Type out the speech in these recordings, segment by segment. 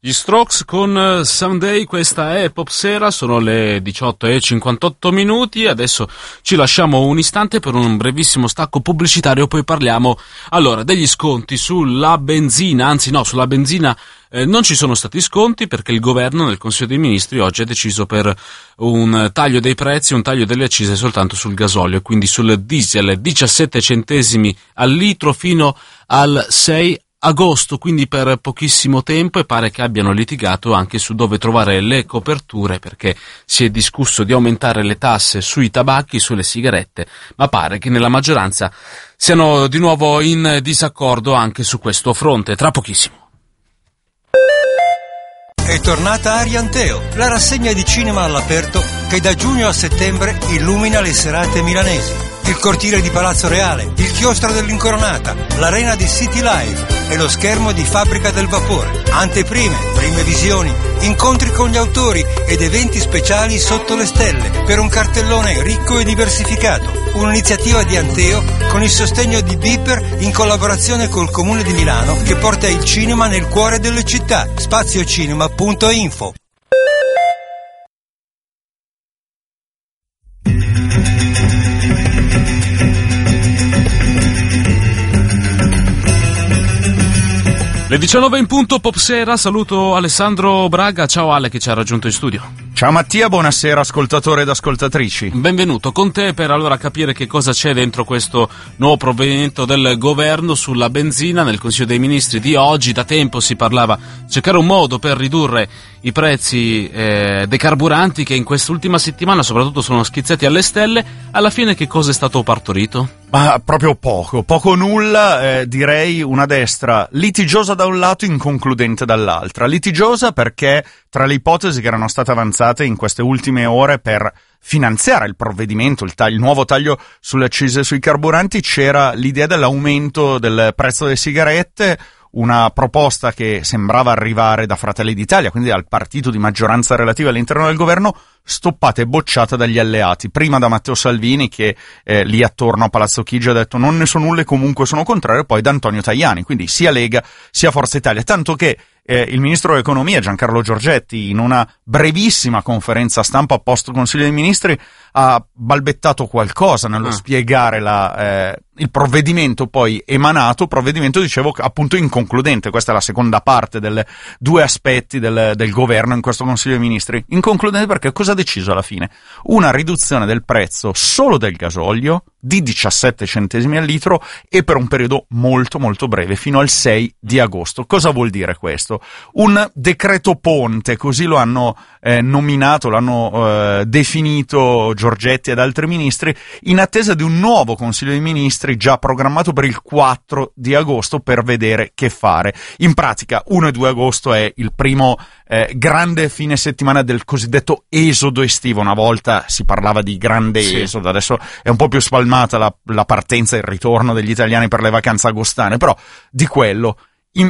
Gli Strokes con Someday, questa è Pop Sera, sono le 18:58. Adesso ci lasciamo un istante per un brevissimo stacco pubblicitario, poi parliamo allora degli sconti sulla benzina, anzi no, sulla benzina non ci sono stati sconti perché il governo nel Consiglio dei Ministri oggi ha deciso per un taglio dei prezzi, un taglio delle accise soltanto sul gasolio, quindi sul diesel 17 centesimi al litro fino al 6 agosto, quindi per pochissimo tempo, e pare che abbiano litigato anche su dove trovare le coperture, perché si è discusso di aumentare le tasse sui tabacchi, sulle sigarette, ma pare che nella maggioranza siano di nuovo in disaccordo anche su questo fronte. Tra pochissimo. È tornata Arianteo, la rassegna di cinema all'aperto che da giugno a settembre illumina le serate milanesi. Il cortile di Palazzo Reale, il chiostro dell'Incoronata, l'arena di City Life e lo schermo di Fabbrica del Vapore. Anteprime, prime visioni, incontri con gli autori ed eventi speciali sotto le stelle per un cartellone ricco e diversificato. Un'iniziativa di Anteo con il sostegno di Beeper in collaborazione col Comune di Milano che porta il cinema nel cuore delle città. Spaziocinema.info. Le 19 in punto, Pop Sera, saluto Alessandro Braga, ciao Ale che ci ha raggiunto in studio. Ciao Mattia, buonasera ascoltatori ed ascoltatrici. Benvenuto con te per allora capire che cosa c'è dentro questo nuovo provvedimento del governo sulla benzina. Nel Consiglio dei Ministri di oggi da tempo si parlava di cercare un modo per ridurre i prezzi dei carburanti che in quest'ultima settimana soprattutto sono schizzati alle stelle. Alla fine che cosa è stato partorito? Ma proprio poco nulla, direi una destra litigiosa da un lato, inconcludente dall'altra. Litigiosa perché tra le ipotesi che erano state avanzate in queste ultime ore per finanziare il provvedimento, il nuovo taglio sulle accise sui carburanti, c'era l'idea dell'aumento del prezzo delle sigarette, una proposta che sembrava arrivare da Fratelli d'Italia, quindi dal partito di maggioranza relativa all'interno del governo, stoppata e bocciata dagli alleati, prima da Matteo Salvini che lì attorno a Palazzo Chigi ha detto non ne so nulla e comunque sono contrario, e poi da Antonio Tajani, quindi sia Lega sia Forza Italia, tanto che il ministro dell'economia Giancarlo Giorgetti in una brevissima conferenza stampa post Consiglio dei Ministri ha balbettato qualcosa nello spiegare il provvedimento poi emanato, provvedimento dicevo appunto inconcludente. Questa è la seconda parte delle due aspetti del governo in questo Consiglio dei Ministri. Inconcludente perché cosa ha deciso alla fine? Una riduzione del prezzo solo del gasolio di 17 centesimi al litro e per un periodo molto molto breve fino al 6 di agosto. Cosa vuol dire questo? Un decreto ponte, così lo hanno nominato, l'hanno definito Giorgetti ed altri ministri, in attesa di un nuovo Consiglio dei Ministri già programmato per il 4 di agosto per vedere che fare. In pratica 1 e 2 agosto è il primo grande fine settimana del cosiddetto esodo estivo. Una volta si parlava di grande esodo, adesso è un po' più spalmata la partenza e il ritorno degli italiani per le vacanze agostane, però di quello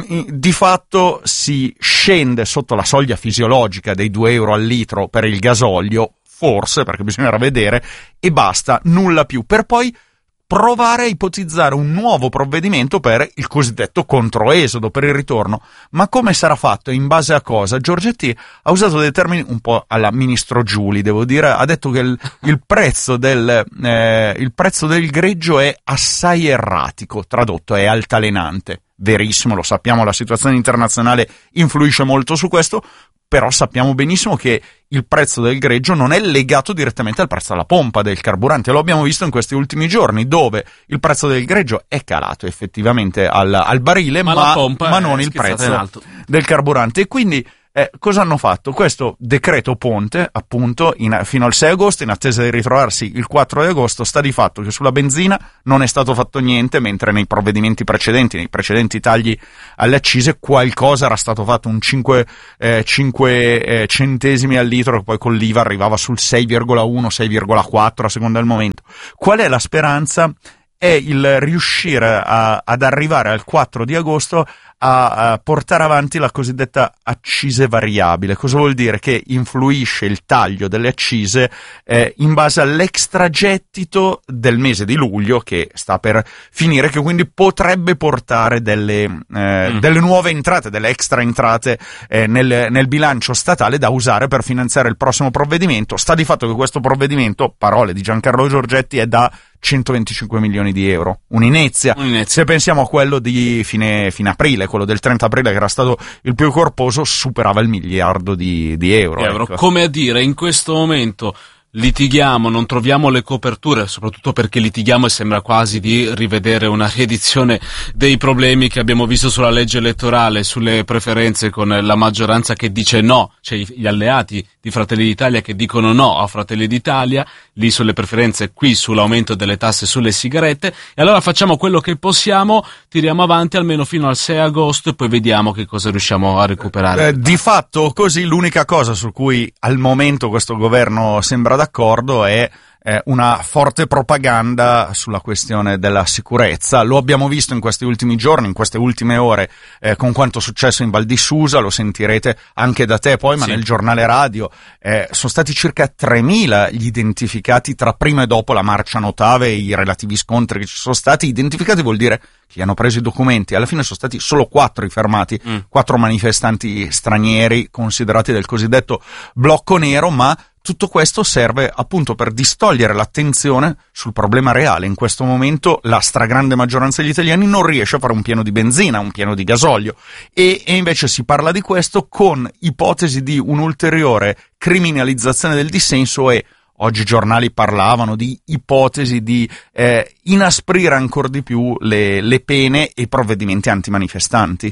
di fatto si scende sotto la soglia fisiologica dei 2 euro al litro per il gasolio, forse, perché bisognerà vedere, e basta, nulla più, per poi provare a ipotizzare un nuovo provvedimento per il cosiddetto controesodo, per il ritorno. Ma come sarà fatto? In base a cosa? Giorgetti ha usato dei termini un po' alla ministro Giuli, devo dire, ha detto che il prezzo del greggio è assai erratico, tradotto è altalenante. Verissimo, lo sappiamo, la situazione internazionale influisce molto su questo, però sappiamo benissimo che il prezzo del greggio non è legato direttamente al prezzo alla pompa del carburante. Lo abbiamo visto in questi ultimi giorni, dove il prezzo del greggio è calato effettivamente al barile, ma non il prezzo del carburante. E quindi cosa hanno fatto? Questo decreto ponte, appunto, fino al 6 agosto, in attesa di ritrovarsi il 4 di agosto, sta di fatto che sulla benzina non è stato fatto niente, mentre nei provvedimenti precedenti, nei precedenti tagli alle accise, qualcosa era stato fatto, un 5 centesimi al litro, che poi con l'IVA arrivava sul 6,1, 6,4 a seconda del momento. Qual è la speranza? È il riuscire ad arrivare al 4 di agosto a portare avanti la cosiddetta accise variabile. Cosa vuol dire? Che influisce il taglio delle accise in base all'extragettito del mese di luglio che sta per finire, che quindi potrebbe portare delle nuove entrate, delle extra entrate nel bilancio statale da usare per finanziare il prossimo provvedimento. Sta di fatto che questo provvedimento, parole di Giancarlo Giorgetti, è da 125 milioni di euro, un'inezia. Se pensiamo a quello di fine aprile, quello del 30 aprile, che era stato il più corposo, superava il miliardo di euro. Ecco. Come a dire, in questo momento litighiamo, non troviamo le coperture, soprattutto perché litighiamo e sembra quasi di rivedere una riedizione dei problemi che abbiamo visto sulla legge elettorale, sulle preferenze, con la maggioranza che dice no, cioè gli alleati di Fratelli d'Italia che dicono no a Fratelli d'Italia, lì sulle preferenze, qui sull'aumento delle tasse sulle sigarette, e allora facciamo quello che possiamo, tiriamo avanti almeno fino al 6 agosto e poi vediamo che cosa riusciamo a recuperare. Di fatto così l'unica cosa su cui al momento questo governo sembra d'accordo è una forte propaganda sulla questione della sicurezza. Lo abbiamo visto in questi ultimi giorni, in queste ultime ore, con quanto è successo in Val di Susa, lo sentirete anche da te poi, ma sì, nel giornale radio. Sono stati circa 3.000 gli identificati tra prima e dopo la marcia Notave e i relativi scontri che ci sono stati. Identificati vuol dire che hanno preso i documenti, alla fine sono stati solo 4 i fermati, 4 manifestanti stranieri considerati del cosiddetto blocco nero, ma tutto questo serve appunto per distogliere l'attenzione sul problema reale. In questo momento la stragrande maggioranza degli italiani non riesce a fare un pieno di benzina, un pieno di gasolio, e invece si parla di questo con ipotesi di un'ulteriore criminalizzazione del dissenso, e oggi i giornali parlavano di ipotesi di inasprire ancora di più le pene e i provvedimenti antimanifestanti.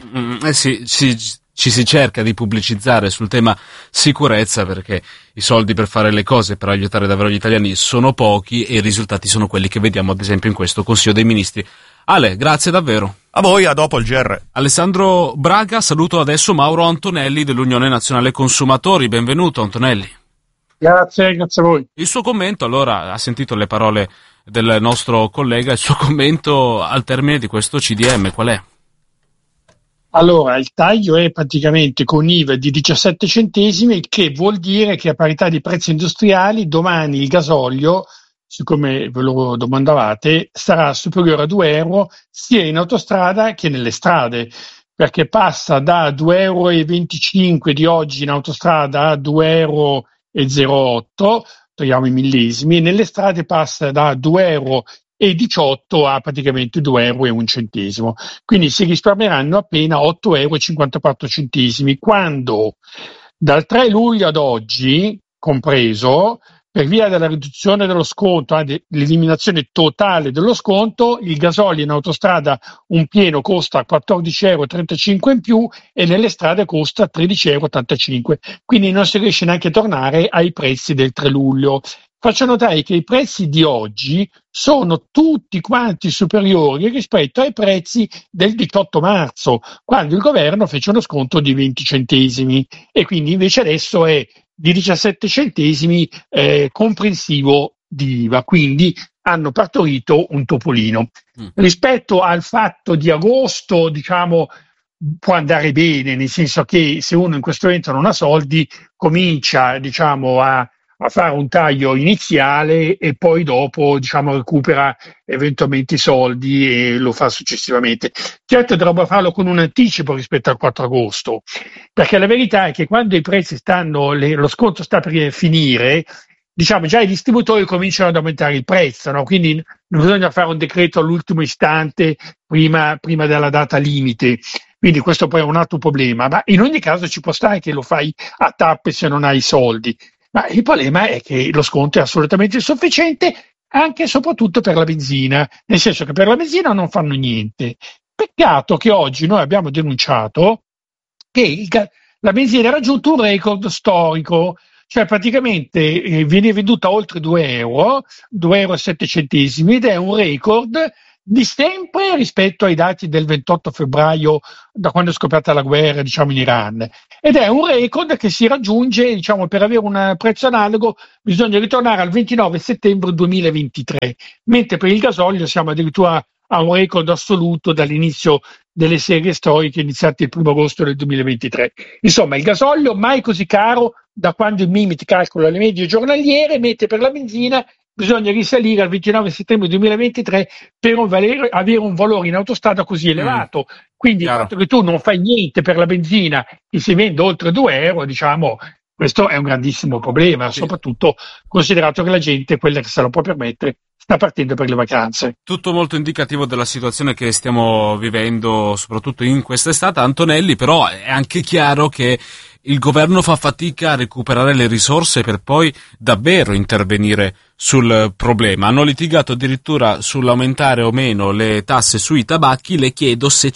Ci si cerca di pubblicizzare sul tema sicurezza, perché i soldi per fare le cose, per aiutare davvero gli italiani, sono pochi e i risultati sono quelli che vediamo ad esempio in questo Consiglio dei Ministri. Ale, grazie davvero. A voi, a dopo il GR. Alessandro Braga, saluto adesso Mauro Antonelli dell'Unione Nazionale Consumatori. Benvenuto Antonelli. Grazie a voi. Il suo commento, allora, ha sentito le parole del nostro collega, il suo commento al termine di questo CDM qual è? Allora, il taglio è praticamente con IVA di 17 centesimi, il che vuol dire che a parità di prezzi industriali domani il gasolio, siccome ve lo domandavate, sarà superiore a 2 euro sia in autostrada che nelle strade, perché passa da 2,25 euro di oggi in autostrada a 2,08 euro, togliamo i millesimi, e nelle strade passa da 2,18 euro a praticamente 2,01 euro. Quindi si risparmieranno appena 8,54 euro, quando dal 3 luglio ad oggi, compreso, per via della riduzione dello sconto, l'eliminazione totale dello sconto, il gasolio in autostrada un pieno costa 14,35 euro in più e nelle strade costa 13,85 euro. Quindi non si riesce neanche a tornare ai prezzi del 3 luglio. Faccio notare che i prezzi di oggi sono tutti quanti superiori rispetto ai prezzi del 18 marzo, quando il governo fece uno sconto di 20 centesimi e quindi invece adesso è di 17 centesimi comprensivo di IVA, quindi hanno partorito un topolino. Rispetto al fatto di agosto, diciamo, può andare bene, nel senso che se uno in questo momento non ha soldi comincia, diciamo, a fare un taglio iniziale e poi dopo, diciamo, recupera eventualmente i soldi e lo fa successivamente. Certo dovrebbe farlo con un anticipo rispetto al 4 agosto, perché la verità è che quando i prezzi lo sconto sta per finire, diciamo già i distributori cominciano ad aumentare il prezzo, no? Quindi non bisogna fare un decreto all'ultimo istante prima della data limite. Quindi questo poi è un altro problema, ma in ogni caso ci può stare che lo fai a tappe se non hai i soldi. Ma il problema è che lo sconto è assolutamente insufficiente anche e soprattutto per la benzina, nel senso che per la benzina non fanno niente. Peccato che oggi noi abbiamo denunciato che la benzina ha raggiunto un record storico, cioè praticamente viene venduta oltre 2 euro, 2,07 euro, ed è un record di sempre rispetto ai dati del 28 febbraio, da quando è scoppiata la guerra, diciamo, in Iran. Ed è un record che si raggiunge, diciamo, per avere un prezzo analogo bisogna ritornare al 29 settembre 2023, mentre per il gasolio siamo addirittura a un record assoluto dall'inizio delle serie storiche iniziate il 1° agosto del 2023. Insomma, il gasolio mai così caro da quando il Mimit calcola le medie giornaliere, mentre per la benzina bisogna risalire al 29 settembre 2023 per avere un valore in autostrada così elevato. Quindi il fatto che tu non fai niente per la benzina che si vende oltre 2 euro, diciamo, questo è un grandissimo problema, soprattutto considerato che la gente, quella che se lo può permettere, sta partendo per le vacanze. Tutto molto indicativo della situazione che stiamo vivendo, soprattutto in quest'estate. Antonelli, però è anche chiaro che il governo fa fatica a recuperare le risorse per poi davvero intervenire sul problema. Hanno litigato addirittura sull'aumentare o meno le tasse sui tabacchi. Le chiedo se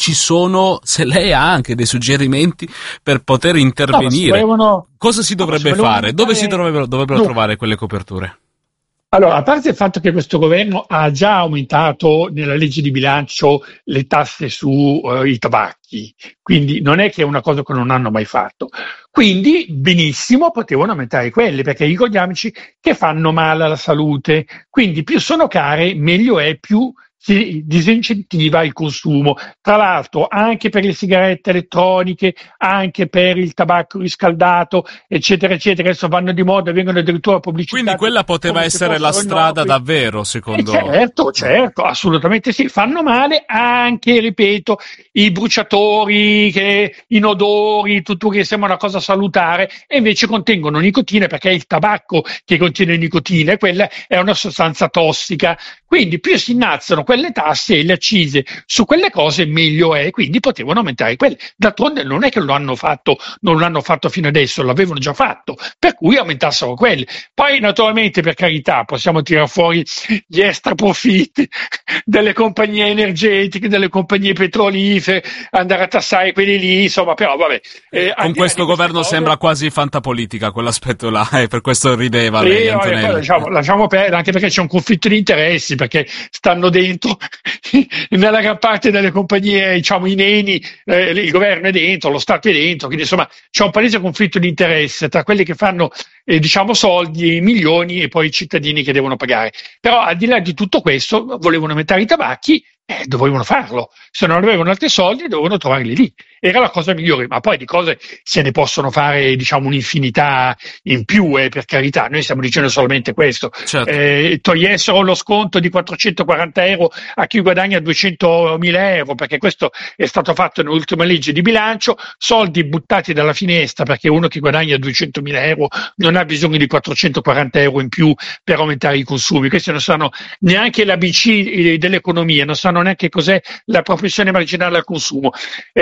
lei ha anche dei suggerimenti per poter intervenire. Cosa si dovrebbe fare? Dove si dovrebbero trovare quelle coperture? Allora, a parte il fatto che questo governo ha già aumentato nella legge di bilancio le tasse sui tabacchi, quindi non è che è una cosa che non hanno mai fatto. Quindi benissimo potevano aumentare quelle, perché ricordiamoci che fanno male alla salute, quindi più sono care meglio è, più si disincentiva il consumo. Tra l'altro anche per le sigarette elettroniche, anche per il tabacco riscaldato, eccetera, eccetera, adesso vanno di moda, vengono addirittura pubblicizzati. Quindi quella poteva essere la strada davvero, secondo Certo, assolutamente sì. Fanno male anche, ripeto, i bruciatori, inodori, tutto che sembra una cosa salutare, e invece contengono nicotina, perché è il tabacco che contiene nicotina e quella è una sostanza tossica. Quindi più si innalzano quelle tasse e le accise su quelle cose, meglio è, quindi potevano aumentare quelle. D'altronde non è che non l'hanno fatto fino adesso, l'avevano già fatto, per cui aumentassero quelle. Poi naturalmente, per carità, possiamo tirare fuori gli extra profitti delle compagnie energetiche, delle compagnie petrolifere, andare a tassare quelli lì, insomma, però vabbè. Con questo governo sembra quasi fantapolitica quell'aspetto là, e per questo rideva lei, Antonelli. Lasciamo perdere, anche perché c'è un conflitto di interessi, perché stanno dentro nella gran parte delle compagnie, diciamo, i neni, il governo è dentro, lo Stato è dentro, quindi insomma c'è un palese conflitto di interesse tra quelli che fanno diciamo soldi, milioni, e poi i cittadini che devono pagare. Però al di là di tutto questo volevano aumentare i tabacchi, dovevano farlo, se non avevano altri soldi dovevano trovarli lì, era la cosa migliore. Ma poi di cose se ne possono fare, diciamo, un'infinità in più, per carità, noi stiamo dicendo solamente questo. Certo. Togliessero lo sconto di 440 euro a chi guadagna 200.000 euro, perché questo è stato fatto nell'ultima legge di bilancio, soldi buttati dalla finestra, perché uno che guadagna 200.000 euro non ha bisogno di 440 euro in più per aumentare i consumi. Questi non sanno neanche l'ABC dell'economia, non sanno neanche cos'è la propensione marginale al consumo.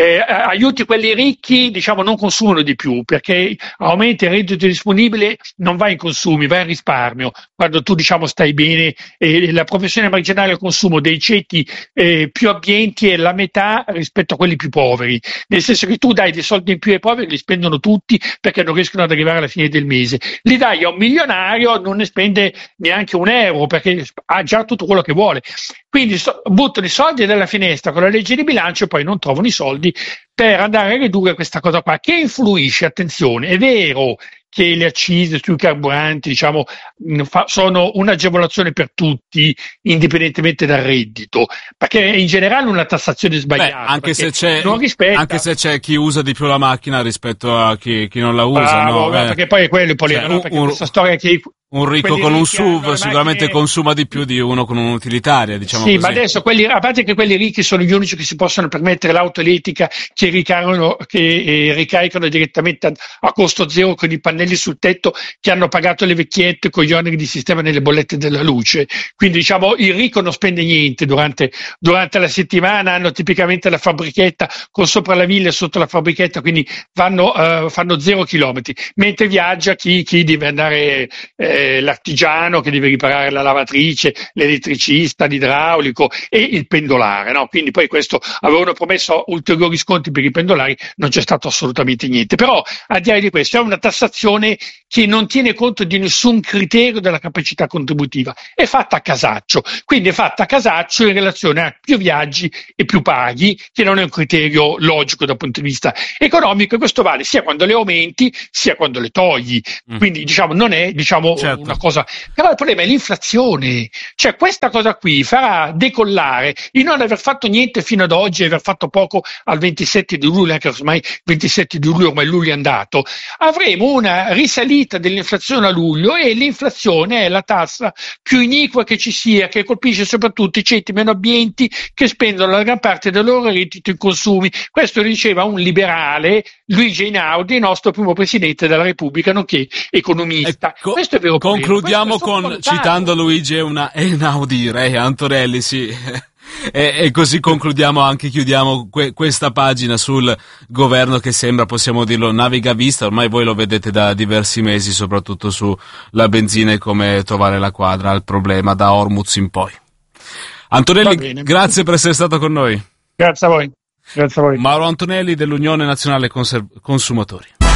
Aiuti quelli ricchi, diciamo, non consumano di più, perché aumenta il reddito disponibile, non va in consumi, va in risparmio. Quando tu, diciamo, stai bene, la propensione marginale al consumo dei ceti più abbienti è la metà rispetto a quelli più poveri, nel senso che tu dai dei soldi in più ai poveri, li spendono tutti perché non riescono ad arrivare alla fine del mese. Li dai a un milionario, non ne spende neanche un euro perché ha già tutto quello che vuole. Quindi buttano i soldi dalla finestra con la legge di bilancio e poi non trovano i soldi per andare a ridurre questa cosa qua, che influisce, attenzione, è vero che le accise sui carburanti, diciamo, sono un'agevolazione per tutti, indipendentemente dal reddito, perché è in generale una tassazione sbagliata. Anche se c'è chi usa di più la macchina rispetto a chi non la usa. Bravo, no? Perché poi è quello il problema, no? Perché questa storia che un ricco con un SUV sicuramente consuma di più di uno con un'utilitaria, diciamo sì, così. Ma adesso a parte che quelli ricchi sono gli unici che si possono permettere l'auto elettrica che ricaricano direttamente a costo zero con i pannelli sul tetto, che hanno pagato le vecchiette con gli oneri di sistema nelle bollette della luce. Quindi, diciamo, il ricco non spende niente durante la settimana, hanno tipicamente la fabbrichetta con sopra la villa e sotto la fabbrichetta, quindi fanno 0 chilometri, mentre viaggia chi deve andare, l'artigiano che deve riparare la lavatrice, l'elettricista, l'idraulico e il pendolare, no? Quindi poi questo avevano promesso ulteriori sconti per i pendolari non c'è stato assolutamente niente. Però al di là di questo è una tassazione che non tiene conto di nessun criterio della capacità contributiva, è fatta a casaccio, quindi è fatta a casaccio in relazione a più viaggi e più paghi, che non è un criterio logico dal punto di vista economico, e questo vale sia quando le aumenti sia quando le togli, quindi diciamo non è certo. una cosa. Però il problema è l'inflazione, cioè questa cosa qui farà decollare il non aver fatto niente fino ad oggi e aver fatto poco al 27 di luglio, anche ormai 27 di luglio, ormai luglio è andato, avremo una risalita dell'inflazione a luglio, e l'inflazione è la tassa più iniqua che ci sia, che colpisce soprattutto i ceti meno abbienti che spendono la gran parte del loro reddito in consumi. Questo diceva un liberale, Luigi Einaudi, nostro primo presidente della Repubblica, nonché economista. Questo è vero. Concludiamo citando Luigi Einaudi, Antonelli, sì. E così concludiamo, anche chiudiamo questa pagina sul governo che sembra, possiamo dirlo, navigavista. Ormai voi lo vedete da diversi mesi, soprattutto sulla benzina e come trovare la quadra al problema da Hormuz in poi. Antonelli, grazie per essere stato con noi. Grazie a voi. Mauro Antonelli dell'Unione Nazionale Consumatori.